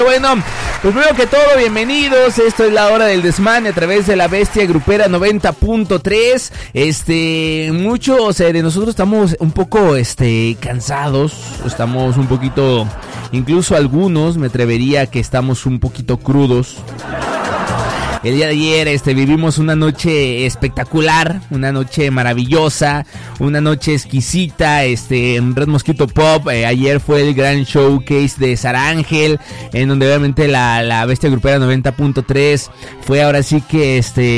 Bueno, pues primero que todo, bienvenidos. Esto es la hora del desmane a través de la Bestia Grupera 90.3. Muchos de nosotros estamos un poco cansados, estamos un poquito, incluso algunos me atrevería que estamos un poquito crudos. El día de ayer vivimos una noche espectacular, una noche maravillosa, una noche exquisita en Red Mosquito Pop. Ayer fue el gran showcase de Sara Ángel, en donde obviamente la Bestia Grupera 90.3 fue ahora sí que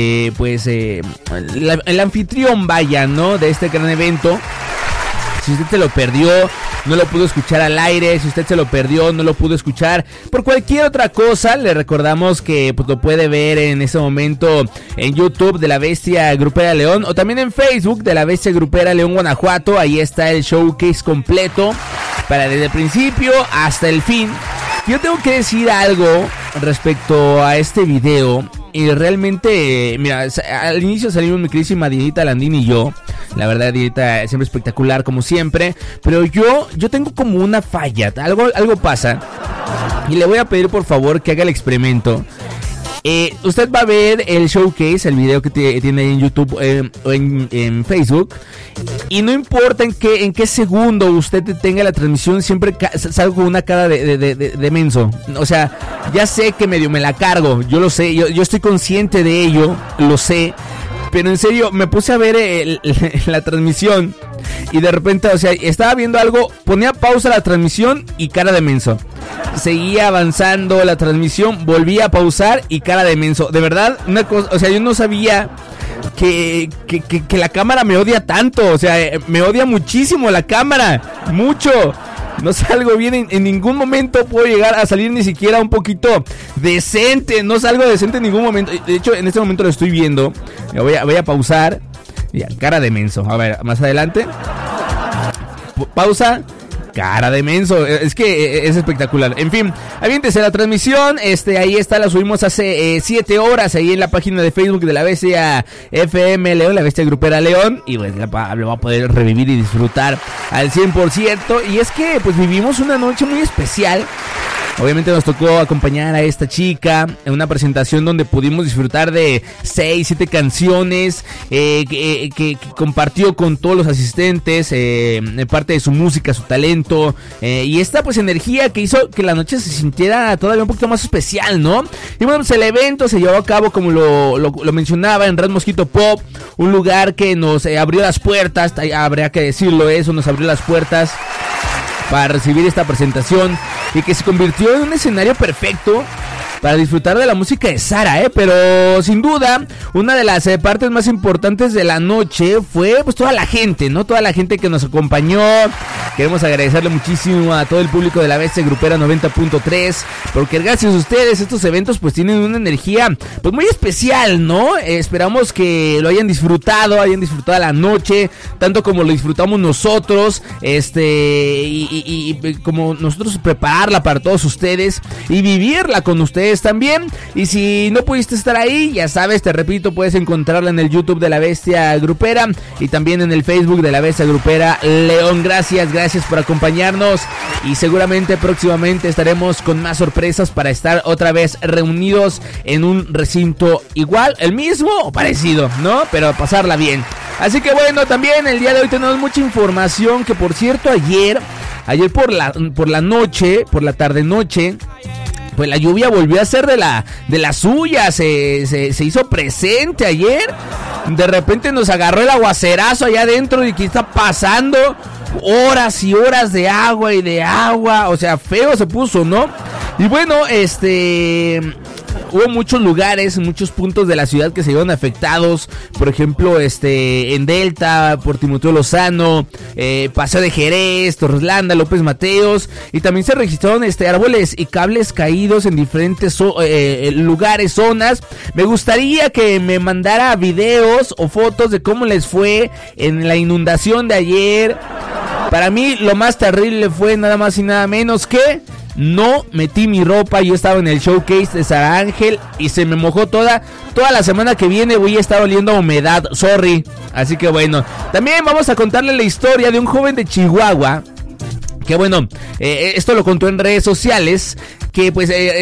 el anfitrión, vaya, ¿no?, de este gran evento. Si usted se lo perdió, no lo pudo escuchar al aire. Si usted se lo perdió, no lo pudo escuchar por cualquier otra cosa, le recordamos que pues lo puede ver en ese momento en YouTube de la Bestia Grupera León, o también en Facebook de la Bestia Grupera León Guanajuato. Ahí está el showcase completo, para desde el principio hasta el fin. Yo tengo que decir algo respecto a este video. Y realmente, mira, al inicio salimos mi queridísima Dianita Landín y yo. La verdad, Dianita siempre espectacular como siempre. Pero yo tengo como una falla, algo pasa. Y le voy a pedir por favor que haga el experimento. Usted va a ver el showcase, el video que tiene ahí en YouTube o en Facebook. Y no importa en qué segundo usted tenga la transmisión, siempre salgo con una cara de menso. O sea, ya sé que medio me la cargo, yo lo sé, yo estoy consciente de ello, lo sé. Pero en serio, me puse a ver la transmisión y de repente, o sea, estaba viendo algo, ponía pausa la transmisión y cara de menso. Seguía avanzando la transmisión, volvía a pausar y cara de menso. De verdad, una cosa, o sea, yo no sabía que la cámara me odia tanto. O sea, me odia muchísimo la cámara, mucho. No salgo bien en ningún momento, puedo llegar a salir ni siquiera un poquito decente. No salgo decente en ningún momento. De hecho, en este momento lo estoy viendo. Voy a pausar. Ya, cara de menso. A ver, más adelante. Pausa. Cara de menso, es que es espectacular. En fin, aviéntese la transmisión. Ahí está, la subimos hace 7 horas ahí en la página de Facebook de la Bestia FM León, la Bestia Grupera León. Y pues lo va a poder revivir y disfrutar al 100%. Y es que pues vivimos una noche muy especial. Obviamente nos tocó acompañar a esta chica en una presentación donde pudimos disfrutar de 6, 7 canciones que compartió con todos los asistentes, parte de su música, su talento, y esta pues energía que hizo que la noche se sintiera todavía un poquito más especial, ¿no? Y bueno, pues el evento se llevó a cabo, como lo mencionaba, en Red Mosquito Pop, un lugar que nos abrió las puertas, habría que decirlo eso, nos abrió las puertas para recibir esta presentación y que se convirtió en un escenario perfecto para disfrutar de la música de Sara, pero sin duda una de las partes más importantes de la noche fue pues toda la gente, ¿no? Toda la gente que nos acompañó. Queremos agradecerle muchísimo a todo el público de la Bestia Grupera 90.3, porque gracias a ustedes estos eventos pues tienen una energía pues muy especial, ¿no? Esperamos que lo hayan disfrutado la noche, tanto como lo disfrutamos nosotros, y como nosotros prepararla para todos ustedes y vivirla con ustedes también. Y si no pudiste estar ahí, ya sabes, te repito, puedes encontrarla en el YouTube de la Bestia Grupera y también en el Facebook de la Bestia Grupera León. Gracias por acompañarnos, y seguramente próximamente estaremos con más sorpresas para estar otra vez reunidos en un recinto igual, el mismo o parecido, ¿no? Pero pasarla bien. Así que bueno, también el día de hoy tenemos mucha información, que por cierto ayer por la noche, por la tarde noche, pues la lluvia volvió a ser de la suya, se hizo presente ayer. De repente nos agarró el aguacerazo allá adentro, y ¿qué está pasando? Horas y horas de agua, o sea, feo se puso, ¿no? Y bueno, hubo muchos lugares, muchos puntos de la ciudad que se vieron afectados. Por ejemplo, en Delta, por Timoteo Lozano, Paseo de Jerez, Torreslanda, López Mateos. Y también se registraron árboles y cables caídos en diferentes lugares, zonas. Me gustaría que me mandara videos o fotos de cómo les fue en la inundación de ayer. Para mí lo más terrible fue nada más y nada menos que no metí mi ropa. Yo estaba en el showcase de Sara Ángel y se me mojó toda la semana que viene. Voy a estar oliendo a humedad, sorry. Así que bueno, también vamos a contarle la historia de un joven de Chihuahua Que bueno, esto lo contó en redes sociales, que pues